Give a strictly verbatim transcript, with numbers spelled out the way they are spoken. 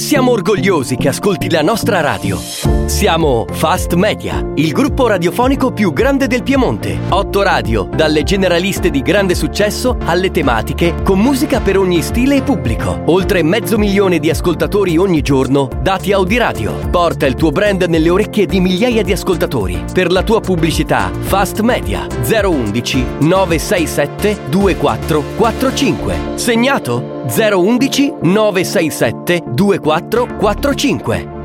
Siamo orgogliosi che ascolti la nostra radio. Siamo Fast Media, il gruppo radiofonico più grande del Piemonte. Otto radio, dalle generaliste di grande successo alle tematiche, con musica per ogni stile e pubblico. Oltre mezzo milione di ascoltatori ogni giorno, dati Audiradio. Porta il tuo brand nelle orecchie di migliaia di ascoltatori. Per la tua pubblicità, Fast Media zero undici nove sei sette due quattro quattro cinque. Segnato? zero undici nove sei sette due quattro quattro cinque.